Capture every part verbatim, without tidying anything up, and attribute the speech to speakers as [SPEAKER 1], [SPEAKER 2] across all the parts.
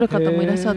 [SPEAKER 1] る方もいらっしゃって、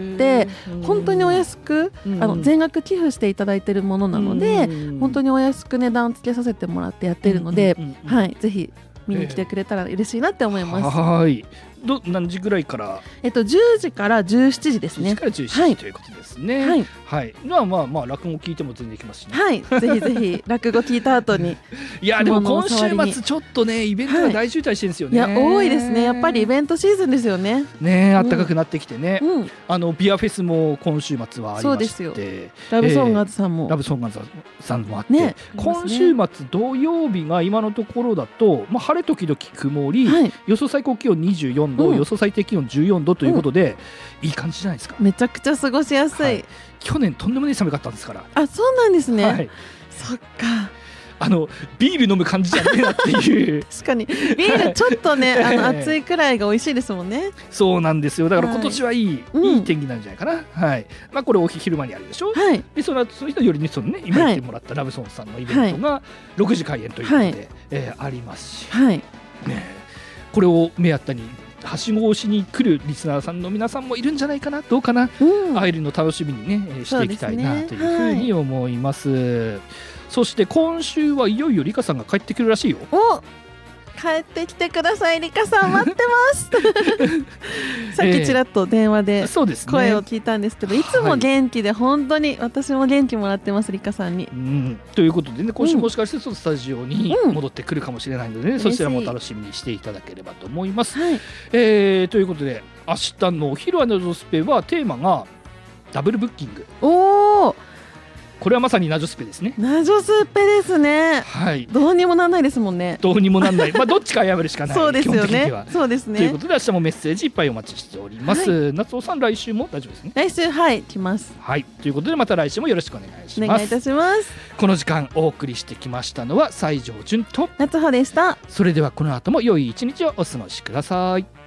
[SPEAKER 1] 本当にお安く、うん、あの全額寄付していただいているものなので、うん、本当にお安く値段つけさせてもらってやっているので、うんうんうん、はい、ぜひ見に来てくれたら嬉しいなって思います。
[SPEAKER 2] はい。ど何時ぐらいから？
[SPEAKER 1] えっとじゅうじからじゅうしちじですね。
[SPEAKER 2] じゅうじからじゅうしちじ、はい、ということですね。はい。はい。まあまあまあ落語聞いても全然できますしね。
[SPEAKER 1] はい。ぜひぜひ落語聞いた後に。
[SPEAKER 2] いやでも今週末ちょっとねイベントが大渋滞してるんですよね。
[SPEAKER 1] はい、いや多いですね。やっぱりイベントシーズンですよね。
[SPEAKER 2] ね、暖かくなってきてね。
[SPEAKER 1] うん、あ
[SPEAKER 2] のビアフェスも今週末はありまして。そうですよ。
[SPEAKER 1] ラブソンガーズさんも、
[SPEAKER 2] えー、ラブソンガーズさんもあって、ね、今週末土曜日が今のところだと、まあ晴れ時々曇り、はい、予想最高気温にじゅうよんど、うん、予想最低気温じゅうよんどということで、うん、いい感じじゃないですか。
[SPEAKER 1] めちゃくちゃ過ごしやすい、はい、
[SPEAKER 2] 去年とんでもない寒かったんですから。
[SPEAKER 1] あ、そうなんですね、はい、そっか。
[SPEAKER 2] あのビール飲む感じじゃねえなっていう
[SPEAKER 1] 確かにビールちょっとねあの暑いくらいが美味しいですもんね。
[SPEAKER 2] そうなんですよ。だから今年はいい、はい、いい天気なんじゃないかな、はい。まあ、これお昼間にあるでしょ、はい、でその後その人よりにそのね今言ってもらったラブソンさんのイベントがろくじ開演ということで、はい、えー、ありますし、はい、ね、これを目当てにはしごをしに来るリスナーさんの皆さんもいるんじゃないかな、どうかな、うん、会えるの楽しみにねしていきたいなというふうに思います。はい、そして今週はいよいよリカさんが帰ってくるらしいよ。
[SPEAKER 1] お、帰ってきてください、リカさん待ってますさっきちらっと電話で声を聞いたんですけど、えーね、いつも元気で本当に私も元気もらってます、リカさんに、
[SPEAKER 2] うん、ということでね、今週もしかしてスタジオに戻ってくるかもしれないので、ね、うん、そちらも楽しみにしていただければと思います、はい、えー、ということで明日のお昼はナジョスペはテーマがダブルブッキング。おー、これはまさにナジョスペですね。
[SPEAKER 1] ナジョスペですね。はい。どうにもなんないですもんね。
[SPEAKER 2] どうにもなんない。まあどっちか謝るしかない。
[SPEAKER 1] そうですよね。そうですね。
[SPEAKER 2] ということで明日もメッセージいっぱいお待ちしております。はい、夏尾さん来週も大丈夫ですね。
[SPEAKER 1] 来週はい来ます。
[SPEAKER 2] はい。ということでまた来週もよろしくお願いします。
[SPEAKER 1] お願いいたします。
[SPEAKER 2] この時間お送りしてきましたのは西条純と
[SPEAKER 1] 夏穂でした。
[SPEAKER 2] それではこの後も良い一日をお過ごしください。